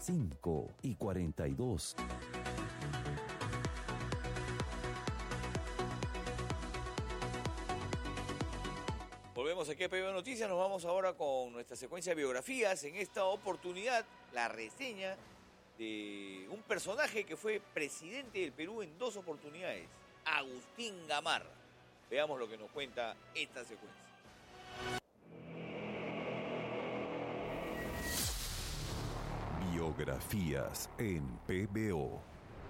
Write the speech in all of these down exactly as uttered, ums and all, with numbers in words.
cinco y cuarenta y dos. Volvemos aquí a P B O Noticias, nos vamos ahora con nuestra secuencia de biografías. En esta oportunidad, la reseña de un personaje que fue presidente del Perú en dos oportunidades, Agustín Gamarra. Veamos lo que nos cuenta esta secuencia. Biografías en P B O.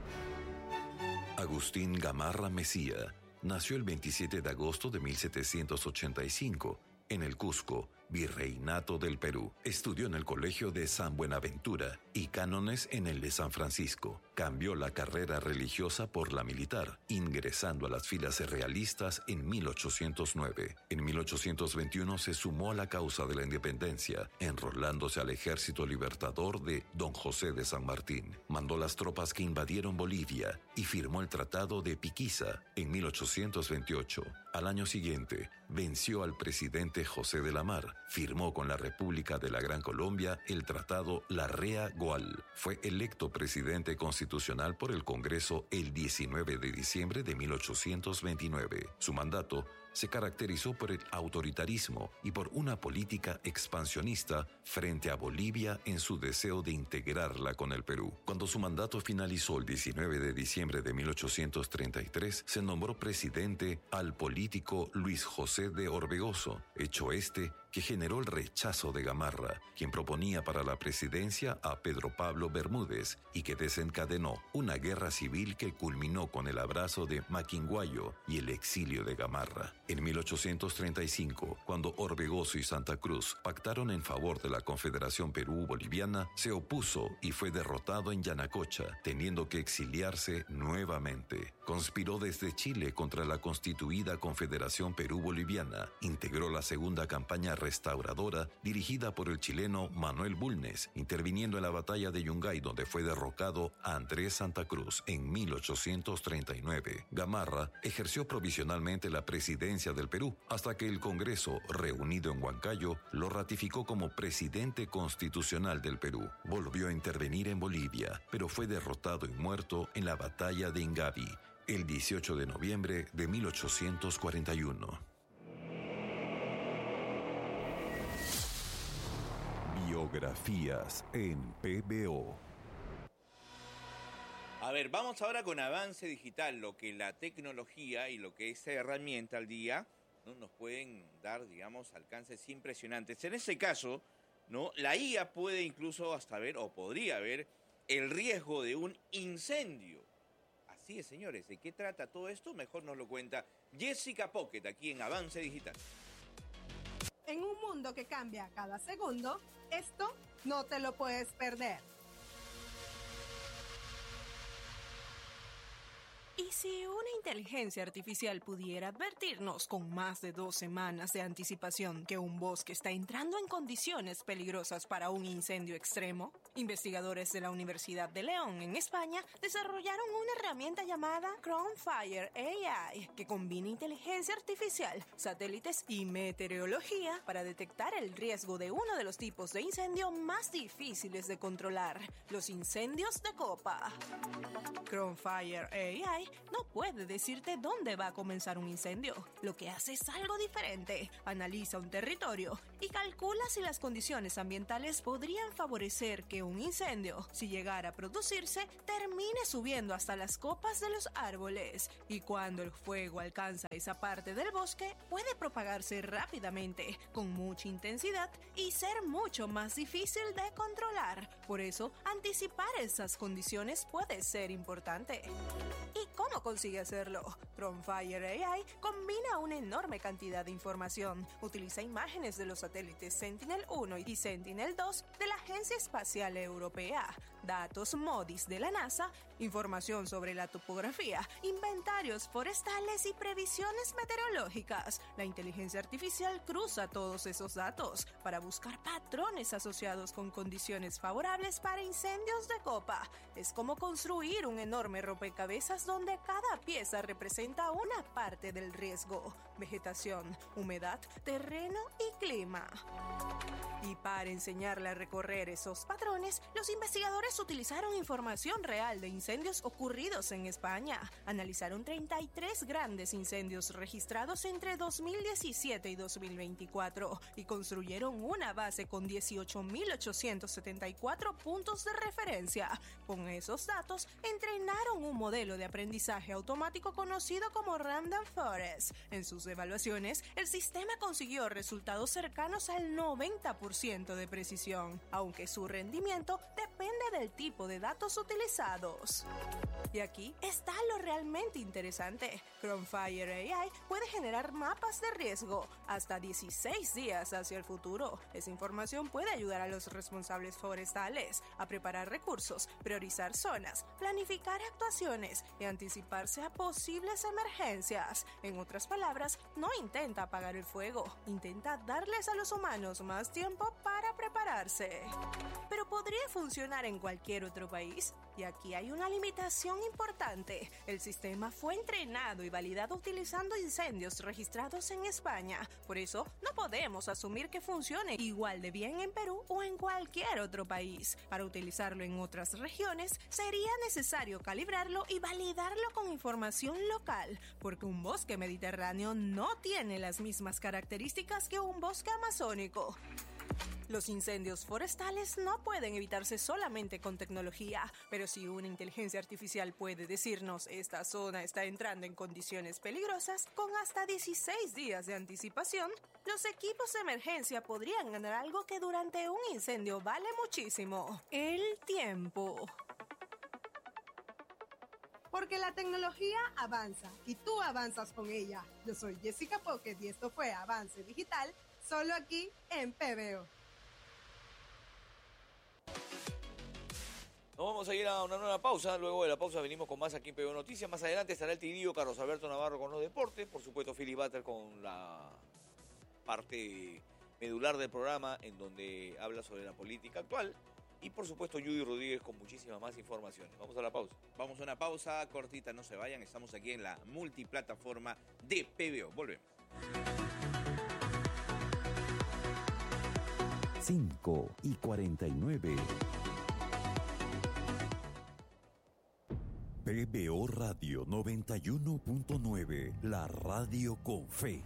Agustín Gamarra Mesía nació el veintisiete de agosto de mil setecientos ochenta y cinco en el Cusco, Virreinato del Perú. Estudió en el Colegio de San Buenaventura y cánones en el de San Francisco. Cambió la carrera religiosa por la militar, ingresando a las filas realistas en mil ochocientos nueve. En mil ochocientos veintiuno se sumó a la causa de la independencia, enrolándose al Ejército Libertador de Don José de San Martín. Mandó las tropas que invadieron Bolivia y firmó el Tratado de Piquiza en mil ochocientos veintiocho. Al año siguiente, venció al presidente José de la Mar. Firmó con la República de la Gran Colombia el Tratado Larrea-Goal. Fue electo presidente constitucional por el Congreso el diecinueve de diciembre de mil ochocientos veintinueve. Su mandato se caracterizó por el autoritarismo y por una política expansionista frente a Bolivia en su deseo de integrarla con el Perú. Cuando su mandato finalizó el diecinueve de diciembre de mil ochocientos treinta y tres, se nombró presidente al político Luis José de Orbegoso, hecho este que generó el rechazo de Gamarra, quien proponía para la presidencia a Pedro Pablo Bermúdez y que desencadenó una guerra civil que culminó con el abrazo de Maquinguayo y el exilio de Gamarra. En mil ochocientos treinta y cinco, cuando Orbegoso y Santa Cruz pactaron en favor de la Confederación Perú-Boliviana, se opuso y fue derrotado en Yanacocha, teniendo que exiliarse nuevamente. Conspiró desde Chile contra la constituida Confederación Perú-Boliviana, integró la segunda campaña restauradora dirigida por el chileno Manuel Bulnes, interviniendo en la batalla de Yungay, donde fue derrocado a Andrés Santa Cruz en mil ochocientos treinta y nueve. Gamarra ejerció provisionalmente la presidencia del Perú hasta que el Congreso, reunido en Huancayo, lo ratificó como presidente constitucional del Perú. Volvió a intervenir en Bolivia, pero fue derrotado y muerto en la batalla de Ingavi el dieciocho de noviembre de mil ochocientos cuarenta y uno. Biografías en P B O. A ver, vamos ahora con avance digital, lo que la tecnología y lo que esa herramienta al día, ¿no?, nos pueden dar, digamos, alcances impresionantes. En ese caso, ¿no?, la I A puede incluso hasta ver, o podría ver, el riesgo de un incendio. Así es, señores. ¿De qué trata todo esto? Mejor nos lo cuenta Jessica Pocket, aquí en Avance Digital. En un mundo que cambia cada segundo, esto no te lo puedes perder. ¿Y si una inteligencia artificial pudiera advertirnos con más de dos semanas de anticipación que un bosque está entrando en condiciones peligrosas para un incendio extremo? Investigadores de la Universidad de León, en España, desarrollaron una herramienta llamada Crownfire A I, que combina inteligencia artificial, satélites y meteorología para detectar el riesgo de uno de los tipos de incendio más difíciles de controlar, los incendios de copa. Crownfire A I no puede decirte dónde va a comenzar un incendio. Lo que hace es algo diferente. Analiza un territorio y calcula si las condiciones ambientales podrían favorecer que un incendio, si llegara a producirse, termine subiendo hasta las copas de los árboles. Y cuando el fuego alcanza esa parte del bosque, puede propagarse rápidamente, con mucha intensidad y ser mucho más difícil de controlar. Por eso, anticipar esas condiciones puede ser importante. ¿Y cómo consigue hacerlo? Crownfire A I combina una enorme cantidad de información. Utiliza imágenes de los satélites Sentinel uno y Sentinel dos de la Agencia Espacial Europea, datos MODIS de la NASA, información sobre la topografía, inventarios forestales y previsiones meteorológicas. La inteligencia artificial cruza todos esos datos para buscar patrones asociados con condiciones favorables para incendios de copa. Es como construir un enorme rompecabezas donde cada pieza representa una parte del riesgo: vegetación, humedad, terreno y clima. Y para enseñarle a recorrer esos patrones, los investigadores utilizaron información real de incendios ocurridos en España. Analizaron treinta y tres grandes incendios registrados entre dos mil diecisiete y dos mil veinticuatro y construyeron una base con dieciocho mil ochocientos setenta y cuatro puntos de referencia. Con esos datos, entrenaron un modelo de aprendizaje automático conocido como Random Forest. En sus evaluaciones, el sistema consiguió resultados cercanos al noventa por ciento de precisión, aunque su rendimiento depende del tipo de datos utilizados. Y aquí está lo realmente interesante. Cronfire A I puede generar mapas de riesgo hasta dieciséis días hacia el futuro. Esa información puede ayudar a los responsables forestales a preparar recursos, priorizar zonas, planificar actuaciones y anticiparse a posibles emergencias. En otras palabras, no intenta apagar el fuego, intenta darles a los humanos más tiempo para prepararse. Pero ¿podría funcionar en cualquier otro país? Y aquí hay una limitación importante. El sistema fue entrenado y validado utilizando incendios registrados en España. Por eso, no podemos asumir que funcione igual de bien en Perú o en cualquier otro país. Para utilizarlo en otras regiones, sería necesario calibrarlo y validarlo con información local, porque un bosque mediterráneo no tiene las mismas características que un bosque amazónico. Los incendios forestales no pueden evitarse solamente con tecnología, pero si una inteligencia artificial puede decirnos esta zona está entrando en condiciones peligrosas, con hasta dieciséis días de anticipación, los equipos de emergencia podrían ganar algo que durante un incendio vale muchísimo: el tiempo. Porque la tecnología avanza y tú avanzas con ella. Yo soy Jessica Pocket y esto fue Avance Digital, solo aquí en P B O. Nos vamos a ir a una nueva pausa. Luego de la pausa venimos con más aquí en P B O Noticias. Más adelante estará el tirío Carlos Alberto Navarro con los deportes. Por supuesto, Philly Butter con la parte medular del programa, en donde habla sobre la política actual. Y por supuesto, Judy Rodríguez con muchísimas más informaciones. Vamos a la pausa. Vamos a una pausa cortita, no se vayan. Estamos aquí en la multiplataforma de P B O. Volvemos. cinco y cuarenta y nueve. P B O Radio noventa y uno punto nueve, la radio con fe.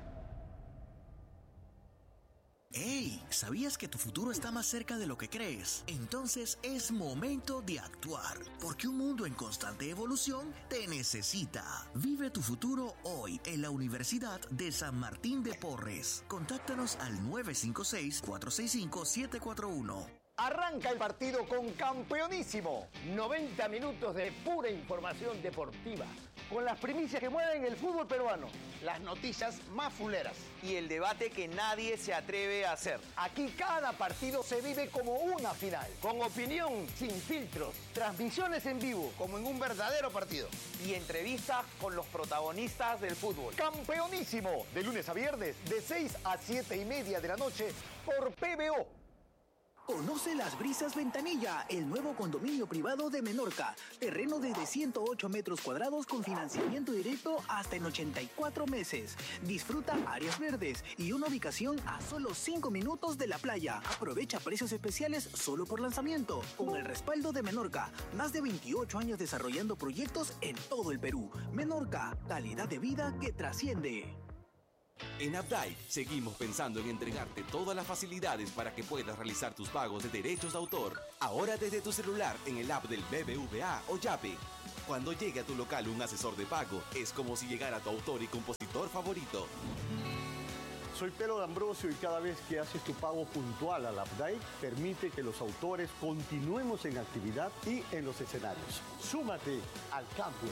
¡Hey! ¿Sabías que tu futuro está más cerca de lo que crees? Entonces es momento de actuar, porque un mundo en constante evolución te necesita. Vive tu futuro hoy en la Universidad de San Martín de Porres. Contáctanos al nueve cinco seis, cuatro seis cinco, siete cuatro uno. Arranca el partido con Campeonísimo. noventa minutos de pura información deportiva, con las primicias que mueven el fútbol peruano, las noticias más fuleras y el debate que nadie se atreve a hacer. Aquí cada partido se vive como una final, con opinión sin filtros, transmisiones en vivo, como en un verdadero partido, y entrevistas con los protagonistas del fútbol. Campeonísimo, de lunes a viernes, de seis a siete y media de la noche, por P B O. Conoce Las Brisas Ventanilla, el nuevo condominio privado de Menorca. Terreno desde ciento ocho metros cuadrados con financiamiento directo hasta en ochenta y cuatro meses. Disfruta áreas verdes y una ubicación a solo cinco minutos de la playa. Aprovecha precios especiales solo por lanzamiento. Con el respaldo de Menorca, más de veintiocho años desarrollando proyectos en todo el Perú. Menorca, calidad de vida que trasciende. En Updike seguimos pensando en entregarte todas las facilidades para que puedas realizar tus pagos de derechos de autor. Ahora desde tu celular en el app del B B V A o Yape. Cuando llegue a tu local un asesor de pago, es como si llegara tu autor y compositor favorito. Soy Pedro D'Ambrosio y cada vez que haces tu pago puntual al Updike, permite que los autores continuemos en actividad y en los escenarios. Súmate al cambio.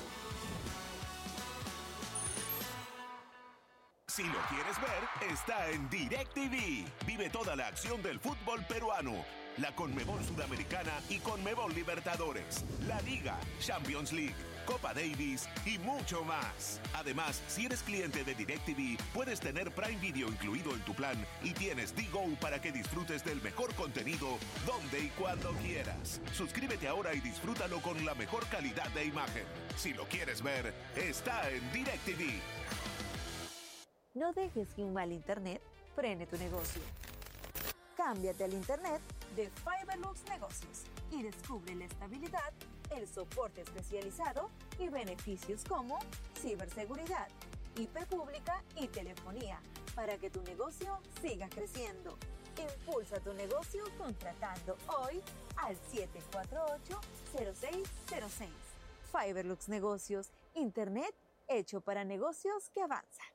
Si lo quieres ver, está en DirecTV. Vive toda la acción del fútbol peruano. la Conmebol Sudamericana y Conmebol Libertadores, la Liga, Champions League, Copa Davis y mucho más. Además, si eres cliente de DirecTV, puedes tener Prime Video incluido en tu plan y tienes D-Go para que disfrutes del mejor contenido donde y cuando quieras. Suscríbete ahora y disfrútalo con la mejor calidad de imagen. Si lo quieres ver, está en DirecTV. No dejes que un mal internet frene tu negocio. Cámbiate al internet de Fiberlux Negocios y descubre la estabilidad, el soporte especializado y beneficios como ciberseguridad, I P pública y telefonía para que tu negocio siga creciendo. Impulsa tu negocio contratando hoy al siete cuatro ocho, cero seis cero seis. Fiberlux Negocios, internet hecho para negocios que avanzan.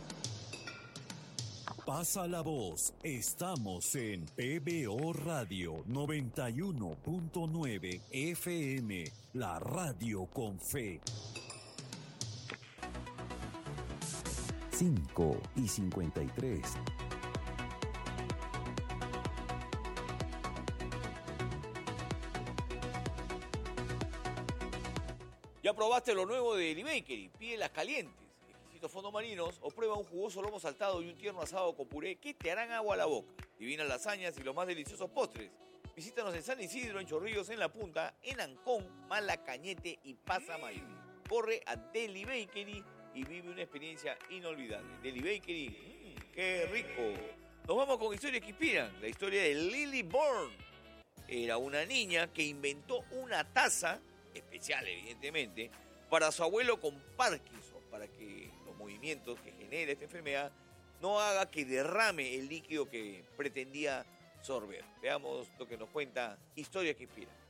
Pasa la voz, estamos en P B O Radio noventa y uno punto nueve F M, la radio con fe. cinco y cincuenta y tres. ¿Ya probaste lo nuevo de Deli Bakery? Pídelas calientes, exquisitos fondos marinos o prueba un jugoso lomo saltado y un tierno asado con puré que te harán agua a la boca. Divinas lasañas y los más deliciosos postres. Visítanos en San Isidro, en Chorrillos, en La Punta, en Ancón, Malacañete y Pasamayo. Corre a Deli Bakery y vive una experiencia inolvidable. Deli Bakery, mmm, ¡qué rico! Nos vamos con historias que inspiran. La historia de Lily Bourne. Era una niña que inventó una taza, especial evidentemente, para su abuelo con Parkinson, para que los movimientos que genera esta enfermedad no haga que derrame el líquido que pretendía sorber. Veamos lo que nos cuenta Historias que Inspiran.